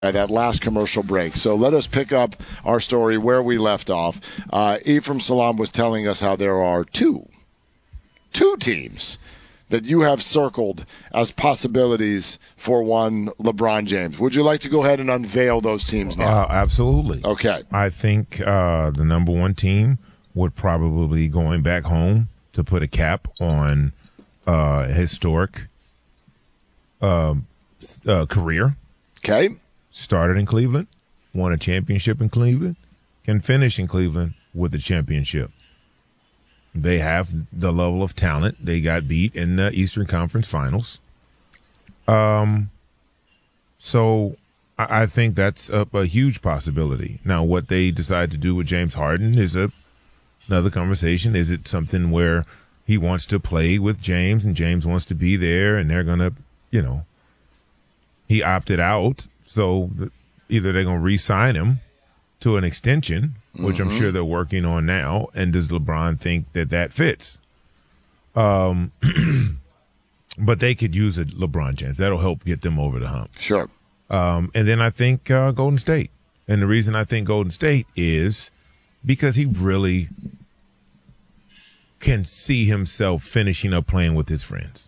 That last commercial break. So let us pick up our story where we left off. Ephraim Salam was telling us how there are two teams that you have circled as possibilities for one LeBron James. Would you like to go ahead and unveil those teams now? Absolutely. Okay. I think the number one team would probably be going back home to put a cap on historic career. Okay. Started in Cleveland, won a championship in Cleveland, can finish in Cleveland with a championship. They have the level of talent. They got beat in the Eastern Conference Finals. So I think that's a huge possibility. Now, what they decide to do with James Harden is another conversation. Is it something where he wants to play with James and James wants to be there and they're going to, he opted out. So either they're going to re-sign him to an extension, which I'm sure they're working on now, and does LeBron think that fits? But they could use a LeBron James. That'll help get them over the hump. Sure. And then I think Golden State. And the reason I think Golden State is because he really can see himself finishing up playing with his friends.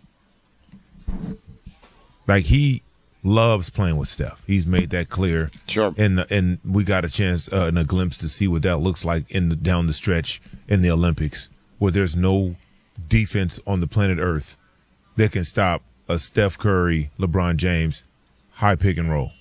Like he loves playing with Steph. He's made that clear. Sure. And we got a chance and a glimpse to see what that looks like down the stretch in the Olympics, where there's no defense on the planet Earth that can stop a Steph Curry, LeBron James high pick and roll.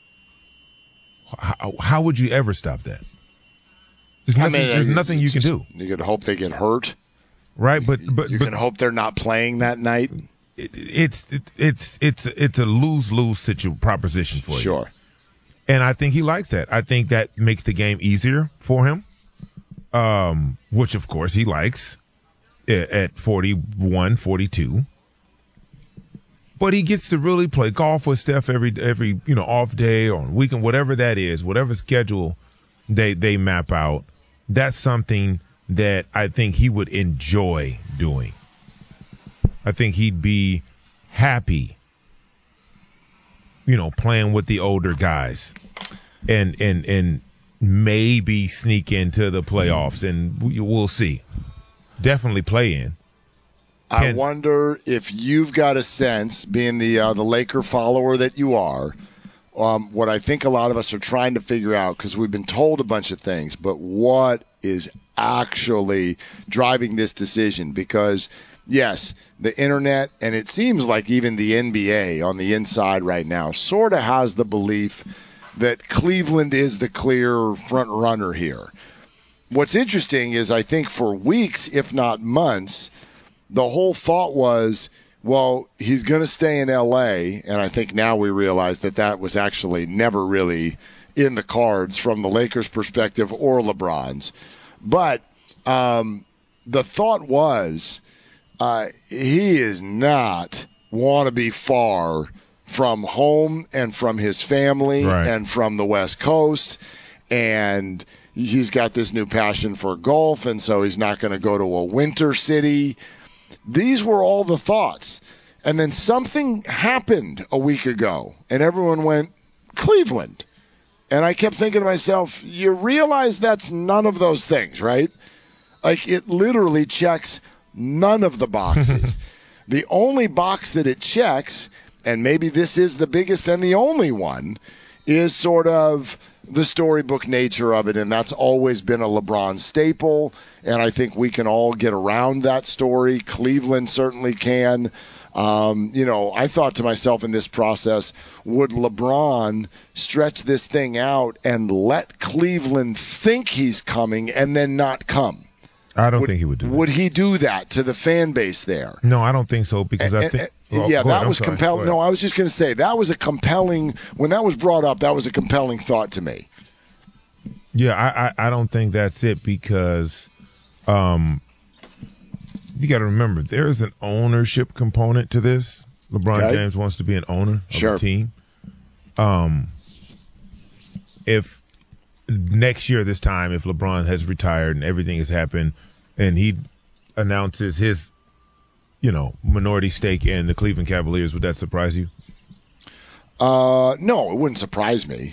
How would you ever stop that? There's nothing you can do. You could hope they get hurt. Right, but you can hope they're not playing that night. It's a lose-lose proposition for you. Sure. And I think he likes that. I think that makes the game easier for him, which, of course, he likes at 41, 42. But he gets to really play golf with Steph every off day or on weekend, whatever that is, whatever schedule they map out. That's something that I think he would enjoy doing. I think he'd be happy, playing with the older guys and maybe sneak into the playoffs, and we'll see. Definitely play in. I wonder if you've got a sense, being the Laker follower that you are, what I think a lot of us are trying to figure out, because we've been told a bunch of things, but what is actually driving this decision? Because yes, the internet, and it seems like even the NBA on the inside right now sort of has the belief that Cleveland is the clear front runner here. What's interesting is I think for weeks, if not months, the whole thought was, well, he's going to stay in L.A., and I think now we realize that was actually never really in the cards from the Lakers' perspective or LeBron's. But the thought was, he is not want to be far from home and from his family and from the West Coast. And he's got this new passion for golf, and so he's not going to go to a winter city. These were all the thoughts. And then something happened a week ago, and everyone went, Cleveland. And I kept thinking to myself, you realize that's none of those things, right? Like, it literally checks none of the boxes. The only box that it checks, and maybe this is the biggest and the only one, is sort of the storybook nature of it, and that's always been a LeBron staple, and I think we can all get around that story. Cleveland certainly can. I thought to myself in this process, would LeBron stretch this thing out and let Cleveland think he's coming and then not come? I don't think he would do that. Would he do that to the fan base there? No, I don't think so, because I think that was compelling. No, I was just going to say that was a compelling, when that was brought up, that was a compelling thought to me. Yeah, I don't think that's it, because you got to remember, there's an ownership component to this. LeBron James wants to be an owner of the team. If next year this time, if LeBron has retired and everything has happened and he announces his, minority stake in the Cleveland Cavaliers, would that surprise you? No, it wouldn't surprise me.